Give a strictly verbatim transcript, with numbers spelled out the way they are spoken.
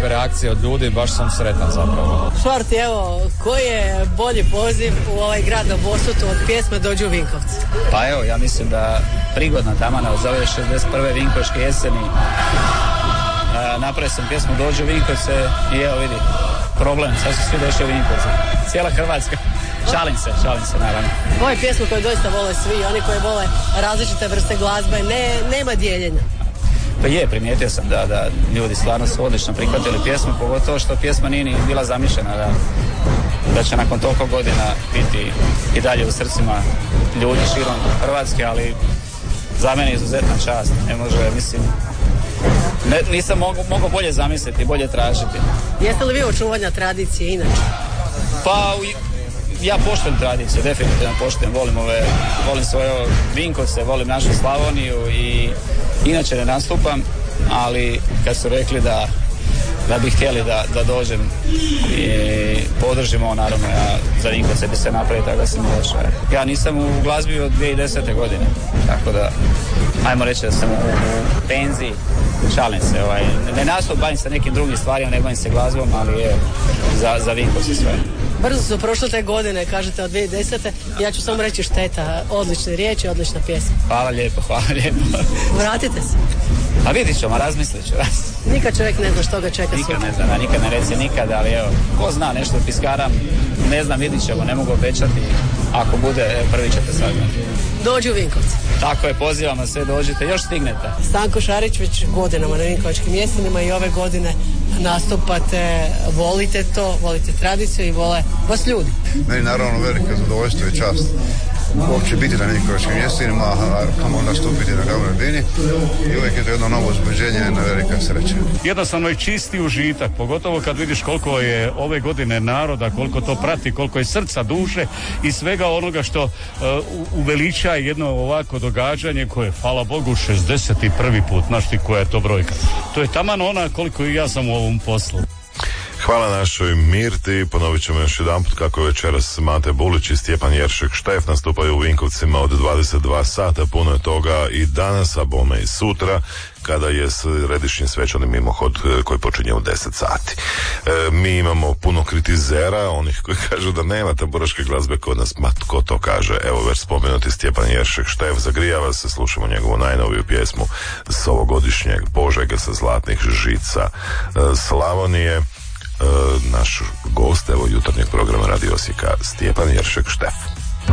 takve reakcije od ljudi, baš sam sretan zapravo. Švarti, evo, koji je bolji poziv u ovaj grad na Bosutu od pjesme Dođi u Vinkovci? Pa evo, ja mislim da prigodna tamana od ove šezdeset prve vinkovačke jeseni. E, napravio sam pjesmu Dođi u Vinkovce i evo vidi, problem, sad su svi došli u Vinkovce. Cijela Hrvatska. Šalim se, šalim se naravno. Ovo je pjesma koju doista vole svi, oni koji vole različite vrste glazbe, ne, nema dijeljenja. Pa je, primijetio sam da, da ljudi stvarno su odlično prihvatili pjesmu, pogotovo što pjesma nije ni bila zamišljena da, da će nakon toliko godina biti i dalje u srcima ljudi širom Hrvatske, ali za mene je izuzetna čast. Ne može, mislim, ne, nisam mogu, mogu bolje zamisliti, bolje tražiti. Jeste li vi očuvanja tradicije inače? Pa u, ja poštujem tradiciju, definitivno poštujem, volim ove, volim svoje Vinkovce, volim našu Slavoniju i inače ne nastupam, ali kad su rekli da, da bi htjeli da, da dođem i podržimo, naravno ja za Vinkovce bi se napravio, tako da sam došao. Ja nisam u glazbi od dvije tisuće desete godine, tako da ajmo reći da sam u, u penziji, šalim se, ovaj, ne nastupam, bavim se nekim drugim stvarima, ne bavim se glazbom, ali je za, za Vinkovce sve. Brzo su prošle te godine, kažete od dvije tisuće desete. Ja ću samo reći šteta, odlične riječi, odlična pjesma. Hvala lijepo, hvala lijepo. Vratite se. A vidit ćemo, razmislit ću. Nikad čovjek ne zna što ga čeka nikad sutra. Ne zna, nikad ne reci nikad, ali evo, ko zna, nešto piskaram, ne znam, vidit ćemo, ne mogu obećati. Ako bude, prvi ćete saznati. Dođi u Vinkovce. Tako je, pozivam vas sve, dođite, još stignete. Stanko Šarić već godinama na vinkovačkim jesenima i ove godine nastupate, volite to, volite tradiciju i vole vas ljudi. Meni naravno velika zadovoljstvo i čast uopće biti na vinkovačkim jesenima, a kamo nastupiti na glavnoj bini i uvijek je to jedno novo uzbuđenje, jedna velika sreća. Jednostavno je čisti užitak, pogotovo kad vidiš koliko je ove godine naroda, koliko to prati, koliko je srca, duše i svega onoga što uh, uveliča jedno ovako događanje koje, hvala Bogu, šezdeset prvi put, znaš ti koja je to brojka. To je taman ona koliko i ja sam u ovom poslu. Hvala našoj Mirti, ponovit ćemo još jedan put kako je večeras Mate Bulić i Stjepan Jeršek Štef nastupaju u Vinkovcima od dvadeset dva sata, puno je toga i danas, a bome i sutra, kada je središnji svečani mimohod koji počinje u deset sati. E, mi imamo puno kritizera, onih koji kažu da nema tamburaške glazbe kod nas, ma tko to kaže, evo već spomenuti Stjepan Jeršek Štef, zagrijava se, slušamo njegovu najnoviju pjesmu s ovogodišnjeg Požege sa zlatnih žica e, Slavonije. E, naš gost, evo jutarnjeg programa Radio Osijeka, Stjepan Jeršek Štef.